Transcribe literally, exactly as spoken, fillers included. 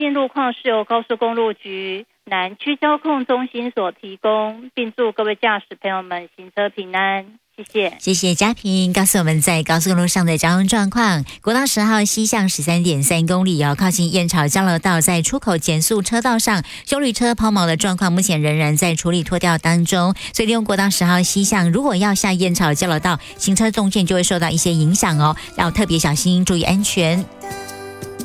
经路况是由高速公路局南区交控中心所提供，并祝各位驾驶朋友们行车平安。谢谢， 谢谢嘉平告诉我们在高速公路上的交通状况。国道十号西向 十三点三公里哦，靠近燕巢交流道，在出口减速车道上，休旅车抛锚的状况目前仍然在处理脱掉当中，所以利用国道十号西向，如果要下燕巢交流道，行车动线就会受到一些影响哦，要特别小心，注意安全。